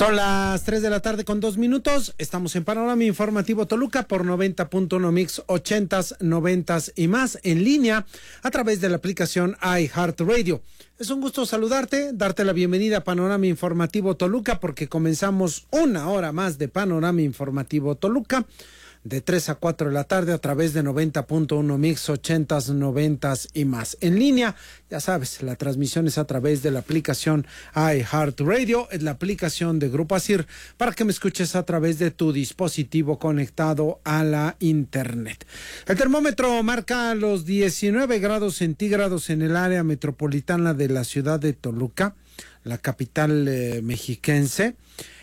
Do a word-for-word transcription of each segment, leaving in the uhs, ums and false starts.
Son las tres de la tarde con dos minutos. Estamos en Panorama Informativo Toluca por noventa punto uno Mix, ochentas, noventas y más en línea a través de la aplicación iHeartRadio. Es un gusto saludarte, darte la bienvenida a Panorama Informativo Toluca porque comenzamos una hora más de Panorama Informativo Toluca de tres a cuatro de la tarde a través de noventa punto uno Mix, ochentas, noventas y más. En línea, ya sabes, la transmisión es a través de la aplicación iHeartRadio, es la aplicación de Grupo Asir para que me escuches a través de tu dispositivo conectado a la internet. El termómetro marca los diecinueve grados centígrados en el área metropolitana de la ciudad de Toluca, la capital eh, mexiquense.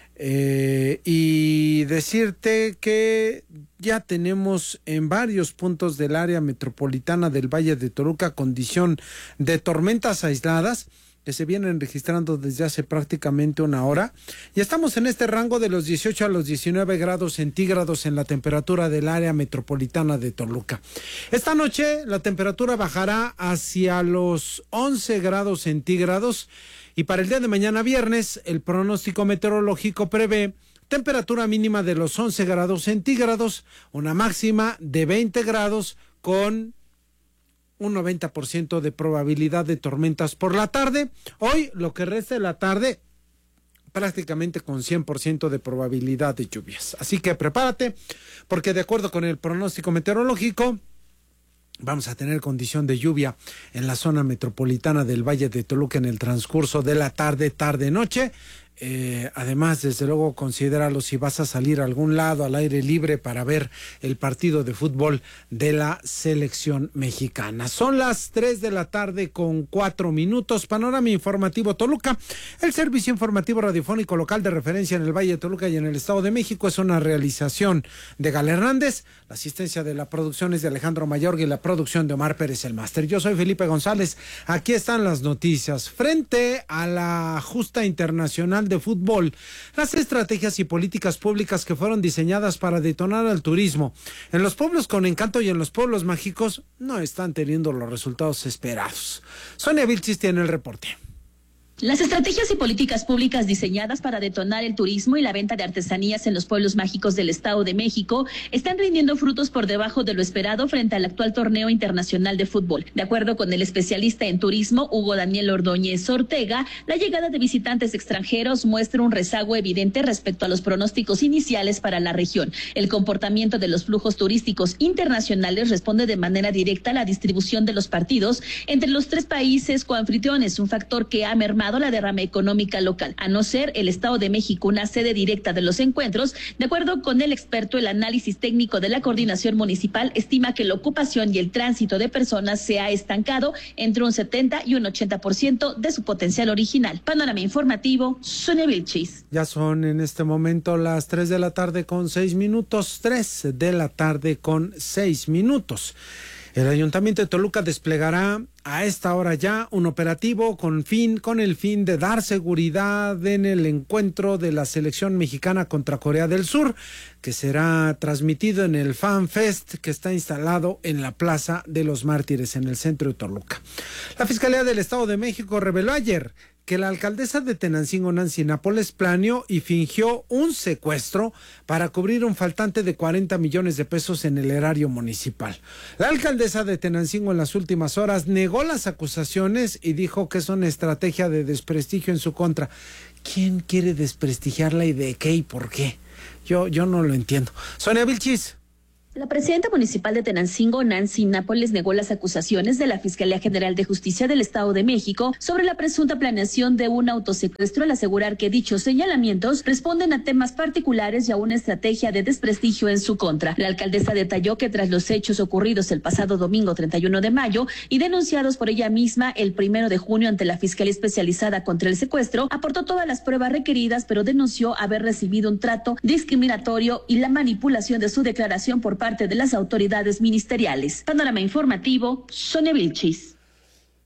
Eh, y decirte que ya tenemos en varios puntos del área metropolitana del Valle de Toluca condición de tormentas aisladas que se vienen registrando desde hace prácticamente una hora y estamos en este rango de los dieciocho a los diecinueve grados centígrados en la temperatura del área metropolitana de Toluca. Esta noche la temperatura bajará hacia los once grados centígrados y para el día de mañana viernes el pronóstico meteorológico prevé temperatura mínima de los once grados centígrados, una máxima de veinte grados con un noventa por ciento de probabilidad de tormentas por la tarde. Hoy, lo que resta de la tarde, prácticamente con cien por ciento de probabilidad de lluvias. Así que prepárate, porque de acuerdo con el pronóstico meteorológico, vamos a tener condición de lluvia en la zona metropolitana del Valle de Toluca en el transcurso de la tarde, tarde-noche. Eh, además, desde luego, considéralo si vas a salir a algún lado al aire libre para ver el partido de fútbol de la selección mexicana. Son las tres de la tarde con cuatro minutos. Panorama Informativo Toluca, el servicio informativo radiofónico local de referencia en el Valle de Toluca y en el Estado de México. Es una realización de Gal Hernández. La asistencia de la producción es de Alejandro Mayorga y la producción de Omar Pérez, el máster. Yo soy Felipe González. Aquí están las noticias. Frente a la justa internacional de fútbol, las estrategias y políticas públicas que fueron diseñadas para detonar al turismo en los pueblos con encanto y en los pueblos mágicos no están teniendo los resultados esperados. Sonia Vilchis tiene el reporte. Las estrategias y políticas públicas diseñadas para detonar el turismo y la venta de artesanías en los pueblos mágicos del Estado de México están rindiendo frutos por debajo de lo esperado frente al actual torneo internacional de fútbol. De acuerdo con el especialista en turismo, Hugo Daniel Ordóñez Ortega, la llegada de visitantes extranjeros muestra un rezago evidente respecto a los pronósticos iniciales para la región. El comportamiento de los flujos turísticos internacionales responde de manera directa a la distribución de los partidos entre los tres países coanfitriones, un factor que ha mermado la derrama económica local, a no ser el Estado de México una sede directa de los encuentros. De acuerdo con el experto, el análisis técnico de la coordinación municipal estima que la ocupación y el tránsito de personas se ha estancado entre un setenta y un ochenta por ciento de su potencial original. Panorama Informativo, Sonia Vilchis. Ya son en este momento las tres de la tarde con seis minutos, tres de la tarde con seis minutos. El Ayuntamiento de Toluca desplegará a esta hora ya un operativo con fin, con el fin de dar seguridad en el encuentro de la selección mexicana contra Corea del Sur, que será transmitido en el Fan Fest que está instalado en la Plaza de los Mártires en el centro de Toluca. La Fiscalía del Estado de México reveló ayer que la alcaldesa de Tenancingo, Nancy Nápoles, planeó y fingió un secuestro para cubrir un faltante de cuarenta millones de pesos en el erario municipal. La alcaldesa de Tenancingo en las últimas horas negó las acusaciones y dijo que es una estrategia de desprestigio en su contra. ¿Quién quiere desprestigiarla y de qué y por qué? Yo, yo no lo entiendo. Sonia Vilchis. La presidenta municipal de Tenancingo, Nancy Nápoles, negó las acusaciones de la Fiscalía General de Justicia del Estado de México sobre la presunta planeación de un autosecuestro al asegurar que dichos señalamientos responden a temas particulares y a una estrategia de desprestigio en su contra. La alcaldesa detalló que tras los hechos ocurridos el pasado domingo treinta y uno de mayo y denunciados por ella misma el primero de junio ante la Fiscalía Especializada contra el Secuestro, aportó todas las pruebas requeridas, pero denunció haber recibido un trato discriminatorio y la manipulación de su declaración por parte de las autoridades ministeriales. Panorama Informativo, Sonia Vilchis.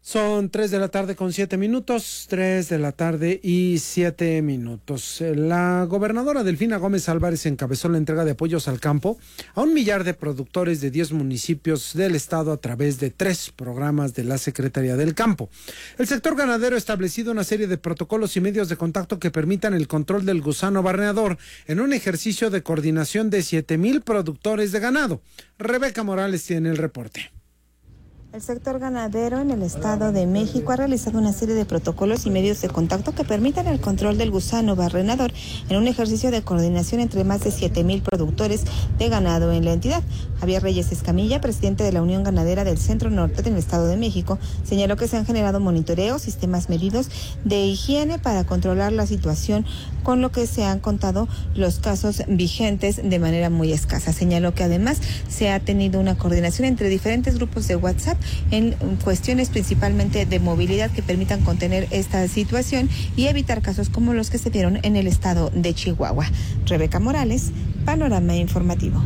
Son tres de la tarde con siete minutos, tres de la tarde y siete minutos. La gobernadora Delfina Gómez Álvarez encabezó la entrega de apoyos al campo a un millar de productores de diez municipios del estado a través de tres programas de la Secretaría del Campo. El sector ganadero ha establecido una serie de protocolos y medios de contacto que permitan el control del gusano barrenador en un ejercicio de coordinación de siete mil productores de ganado. Rebeca Morales tiene el reporte. El sector ganadero en el Estado de México ha realizado una serie de protocolos y medios de contacto que permitan el control del gusano barrenador en un ejercicio de coordinación entre más de siete mil productores de ganado en la entidad. Javier Reyes Escamilla, presidente de la Unión Ganadera del Centro Norte del Estado de México, señaló que se han generado monitoreos, sistemas medidos de higiene para controlar la situación, con lo que se han contado los casos vigentes de manera muy escasa. Señaló que además se ha tenido una coordinación entre diferentes grupos de WhatsApp en cuestiones principalmente de movilidad que permitan contener esta situación y evitar casos como los que se dieron en el estado de Chihuahua. Rebeca Morales, Panorama Informativo.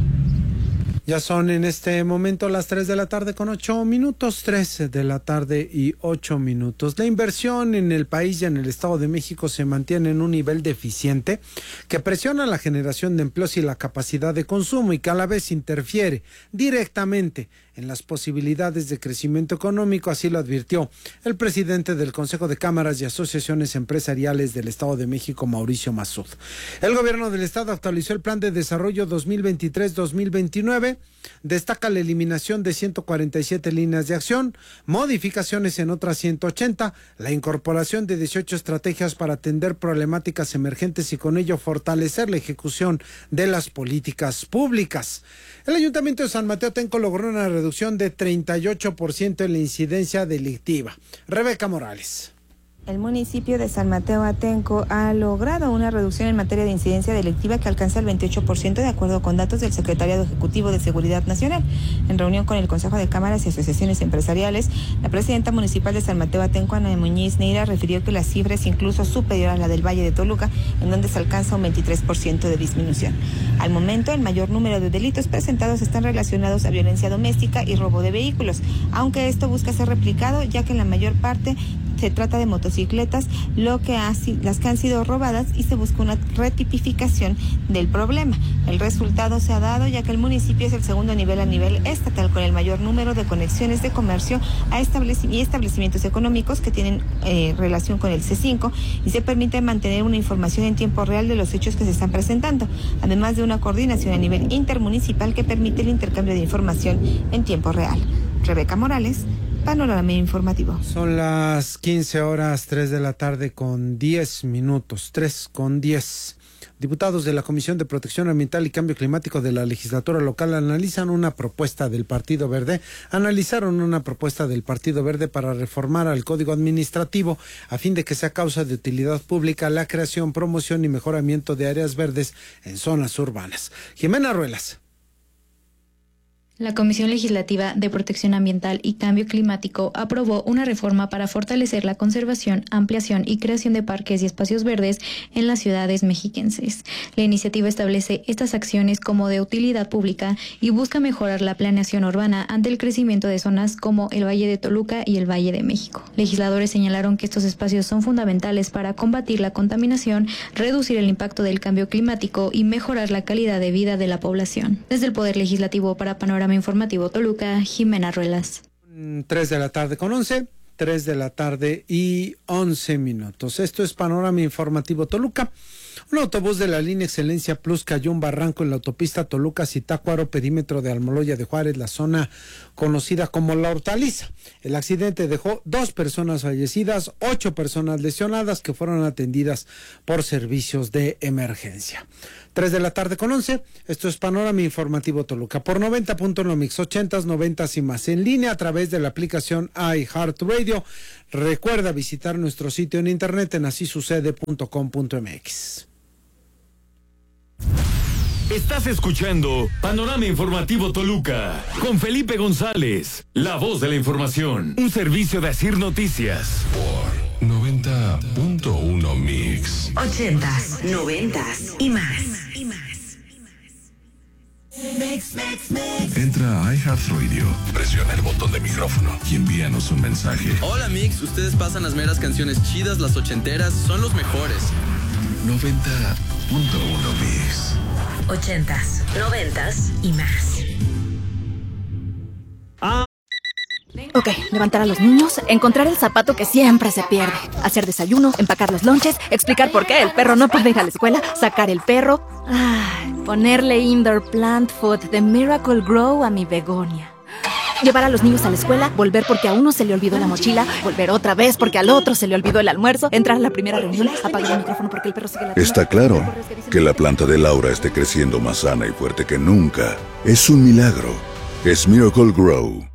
Ya son en este momento las tres de la tarde con ocho minutos, tres de la tarde y ocho minutos. La inversión en el país y en el Estado de México se mantiene en un nivel deficiente que presiona la generación de empleos y la capacidad de consumo y que a la vez interfiere directamente en las posibilidades de crecimiento económico, así lo advirtió el presidente del Consejo de Cámaras y Asociaciones Empresariales del Estado de México, Mauricio Masud. El gobierno del Estado actualizó el Plan de Desarrollo dos mil veintitrés dos mil veintinueve, destaca la eliminación de ciento cuarenta y siete líneas de acción, modificaciones en otras ciento ochenta, la incorporación de dieciocho estrategias para atender problemáticas emergentes y con ello fortalecer la ejecución de las políticas públicas. El Ayuntamiento de San Mateo Atenco logró una reducción de treinta y ocho por ciento en la incidencia delictiva. Rebeca Morales. El municipio de San Mateo Atenco ha logrado una reducción en materia de incidencia delictiva que alcanza el veintiocho por ciento de acuerdo con datos del Secretariado Ejecutivo de Seguridad Nacional. En reunión con el Consejo de Cámaras y Asociaciones Empresariales, la presidenta municipal de San Mateo Atenco, Ana Muñiz Neira, refirió que la cifra es incluso superior a la del Valle de Toluca, en donde se alcanza un veintitrés por ciento de disminución. Al momento, el mayor número de delitos presentados están relacionados a violencia doméstica y robo de vehículos, aunque esto busca ser replicado, ya que en la mayor parte se trata de motocicletas, lo que ha, las que han sido robadas, y se busca una retipificación del problema. El resultado se ha dado ya que el municipio es el segundo nivel a nivel estatal con el mayor número de conexiones de comercio a establec- y establecimientos económicos que tienen eh, relación con el C cinco, y se permite mantener una información en tiempo real de los hechos que se están presentando, además de una coordinación a nivel intermunicipal que permite el intercambio de información en tiempo real. Rebeca Morales, Panorama Informativo. Son las quince horas, tres de la tarde con diez minutos, tres con diez. Diputados de la Comisión de Protección Ambiental y Cambio Climático de la legislatura local analizan una propuesta del Partido Verde, analizaron una propuesta del Partido Verde para reformar al Código Administrativo a fin de que sea causa de utilidad pública la creación, promoción y mejoramiento de áreas verdes en zonas urbanas. Jimena Ruelas. La Comisión Legislativa de Protección Ambiental y Cambio Climático aprobó una reforma para fortalecer la conservación, ampliación y creación de parques y espacios verdes en las ciudades mexiquenses. La iniciativa establece estas acciones como de utilidad pública y busca mejorar la planeación urbana ante el crecimiento de zonas como el Valle de Toluca y el Valle de México. Legisladores señalaron que estos espacios son fundamentales para combatir la contaminación, reducir el impacto del cambio climático y mejorar la calidad de vida de la población. Desde el Poder Legislativo para Panorama Informativo Toluca, Jimena Ruelas. Tres de la tarde con once, tres de la tarde y once minutos. Esto es Panorama Informativo Toluca. Un autobús de la línea Excelencia Plus cayó un barranco en la autopista Toluca-Zitácuaro, perímetro de Almoloya de Juárez, la zona conocida como La Hortaliza. El accidente dejó dos personas fallecidas, ocho personas lesionadas que fueron atendidas por servicios de emergencia. Tres de la tarde con once, esto es Panorama Informativo Toluca por noventa punto uno Mix, ochentas, noventas y más, en línea a través de la aplicación iHeartRadio. Recuerda visitar nuestro sitio en internet en así sucede punto com punto m x. Estás escuchando Panorama Informativo Toluca con Felipe González, la voz de la información, un servicio de Asir Noticias. Por noventa punto uno Mix. Ochentas, noventas y más. Y más. Mix, mix, mix. Entra a iHeartRadio, presiona el botón de micrófono y envíanos un mensaje. Hola Mix, ustedes pasan las meras canciones chidas, las ochenteras, son los mejores. noventa punto uno Mix. Ochentas, noventas y más. Ah. Ok, levantar a los niños, encontrar el zapato que siempre se pierde, hacer desayuno, empacar los lonches, explicar por qué el perro no puede ir a la escuela, sacar el perro, ay, ponerle indoor plant food de Miracle Grow a mi begonia. Llevar a los niños a la escuela, volver porque a uno se le olvidó la mochila, volver otra vez porque al otro se le olvidó el almuerzo, entrar a la primera reunión, apagar el micrófono porque el perro sigue la... Está claro que la planta de Laura esté creciendo más sana y fuerte que nunca. Es un milagro. Es Miracle Grow.